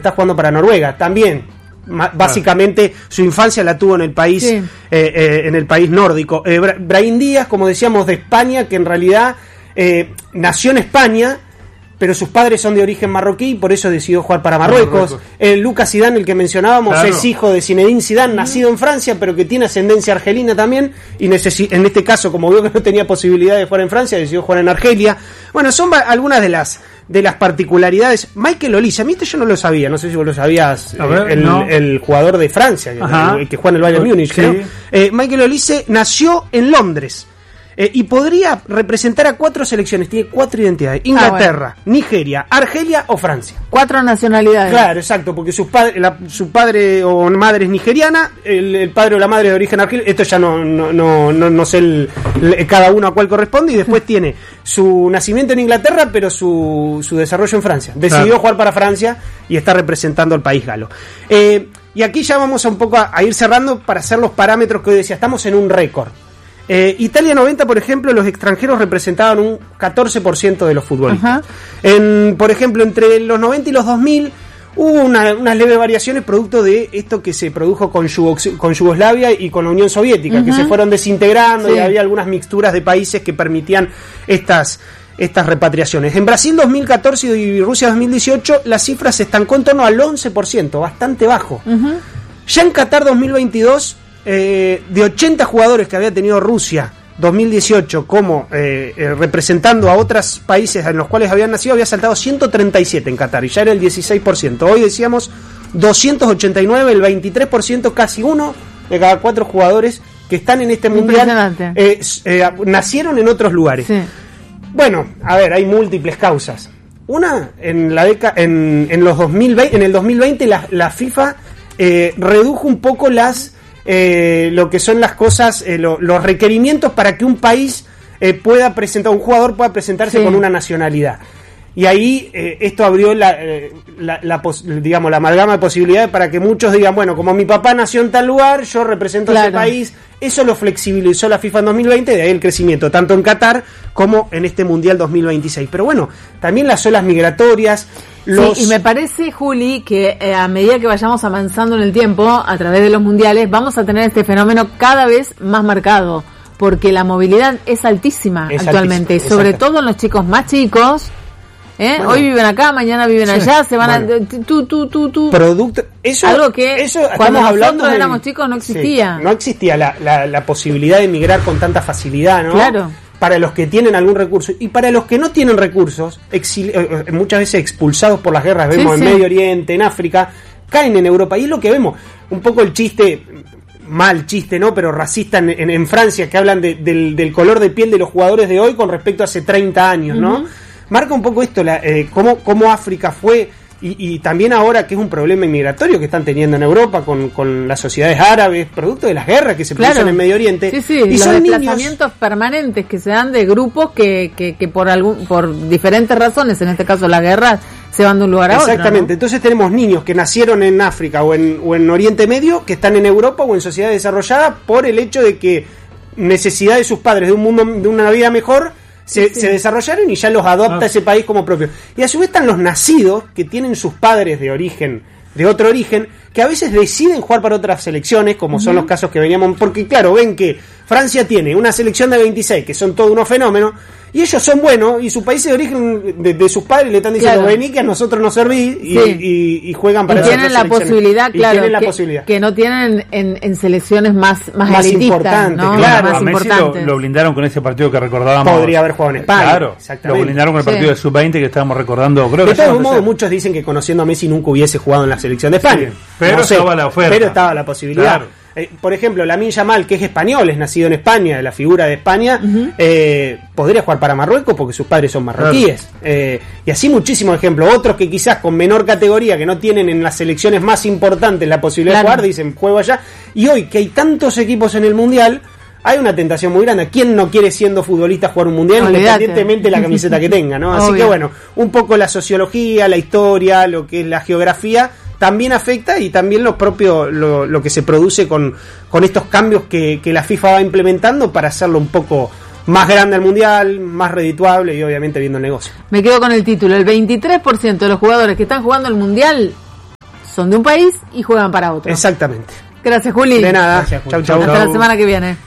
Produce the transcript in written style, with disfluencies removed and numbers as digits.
está jugando para Noruega. También, básicamente, su infancia la tuvo en el país, en el país nórdico. Brahim Díaz, como decíamos, de España, que en realidad nació en España, pero sus padres son de origen marroquí y por eso decidió jugar para Marruecos. Lucas Zidane, el que mencionábamos, es hijo de Zinedine Zidane, nacido en Francia, pero que tiene ascendencia argelina también, y en este caso, como vio que no tenía posibilidad de jugar en Francia, decidió jugar en Argelia. Bueno, son algunas de las particularidades. Michael Olise, a mí yo no lo sabía, no sé si vos lo sabías, el jugador de Francia, que juega en el Bayern Múnich, creo. Michael Olise nació en Londres. Y podría representar a 4 selecciones, tiene 4 identidades: Inglaterra, Nigeria, Argelia o Francia. 4 nacionalidades. Claro, exacto, porque su padre o madre es nigeriana, el padre o la madre de origen argelino. Esto ya no sé cada uno a cuál corresponde, y después tiene su nacimiento en Inglaterra, pero su desarrollo en Francia. Decidió jugar para Francia y está representando al país galo. Y aquí ya vamos un poco a ir cerrando para hacer los parámetros que hoy decía, estamos en un récord. Italia 90, por ejemplo, los extranjeros representaban un 14% de los futbolistas. Por ejemplo, entre los 90 y los 2000 hubo unas leves variaciones producto de esto que se produjo con Yugoslavia y con la Unión Soviética, que se fueron desintegrando y había algunas mixturas de países que permitían estas repatriaciones. En Brasil 2014 y Rusia 2018 las cifras se estancó en torno al 11%, bastante bajo. Ya en Qatar 2022, de 80 jugadores que había tenido Rusia 2018 como representando a otros países en los cuales habían nacido, había saltado 137 en Qatar y ya era el 16%. Hoy decíamos 289, el 23%, casi uno de cada 4 jugadores que están en este mundial nacieron en otros lugares. Bueno, a ver, hay múltiples causas. Una, en los 2020, en el 2020 la FIFA redujo un poco lo que son las cosas, los requerimientos para que un país un jugador pueda presentarse con una nacionalidad. Y ahí esto abrió la amalgama de posibilidades para que muchos digan, bueno, como mi papá nació en tal lugar, yo represento a ese país. Eso lo flexibilizó la FIFA en 2020, de ahí el crecimiento, tanto en Qatar como en este Mundial 2026. Pero bueno, también las olas migratorias. Sí, y me parece, Juli, que a medida que vayamos avanzando en el tiempo, a través de los mundiales, vamos a tener este fenómeno cada vez más marcado, porque la movilidad es altísima actualmente, sobre todo en los chicos más chicos. Bueno, hoy viven acá, mañana viven allá, se van producto, algo que cuando nosotros éramos chicos no existía. No existía la posibilidad de emigrar con tanta facilidad, ¿no? Claro. Para los que tienen algún recurso y para los que no tienen recursos, muchas veces expulsados por las guerras, vemos en Medio Oriente, en África, caen en Europa, y es lo que vemos, un poco el chiste, mal chiste, ¿no? Pero racista en Francia, que hablan del color de piel de los jugadores de hoy con respecto a hace 30 años, ¿no? Marca un poco esto, cómo África fue, y también ahora que es un problema inmigratorio que están teniendo en Europa con las sociedades árabes, producto de las guerras que se producen en Medio Oriente. Y los son desplazamientos permanentes que se dan de grupos que por diferentes razones, en este caso la guerra, se van de un lugar a otro. Exactamente, ¿no? Entonces tenemos niños que nacieron en África o en Oriente Medio, que están en Europa o en sociedades desarrolladas por el hecho de que necesidad de sus padres de una vida mejor se desarrollaron y ya los adopta ese país como propio. Y a su vez están los nacidos que tienen sus padres de otro origen, que a veces deciden jugar para otras selecciones, como son los casos que veníamos, porque claro, ven que Francia tiene una selección de 26 que son todos unos fenómenos, y ellos son buenos, y su país de origen de sus padres le están diciendo, vení que a nosotros nos servís, y juegan para tienen la posibilidad, que no tienen en selecciones más elitistas, importantes, ¿no? Claro, a Messi lo blindaron con ese partido que recordábamos. Podría haber jugado en España. Claro, lo blindaron con el partido de Sub-20 que estábamos recordando. Creo de todos modos, muchos dicen que conociendo a Messi nunca hubiese jugado en la selección de España. Pero estaba la oferta. Pero estaba la posibilidad. Claro. Por ejemplo, Lamine Yamal, que es español, es nacido en España, la figura de España, podría jugar para Marruecos porque sus padres son marroquíes. Y así muchísimos ejemplos. Otros que quizás con menor categoría, que no tienen en las selecciones más importantes la posibilidad de jugar, dicen, juego allá. Y hoy, que hay tantos equipos en el Mundial, hay una tentación muy grande. ¿Quién no quiere, siendo futbolista, jugar un Mundial, independientemente de la camiseta que tenga, ¿no? Así que bueno, un poco la sociología, la historia, lo que es la geografía, también afecta, y también lo propio, lo que se produce con estos cambios que la FIFA va implementando para hacerlo un poco más grande al Mundial, más redituable y obviamente viendo el negocio. Me quedo con el título. El 23% de los jugadores que están jugando el Mundial son de un país y juegan para otro. Exactamente. Gracias, Juli. De nada. Gracias, Juli. Chau. Hasta la semana que viene.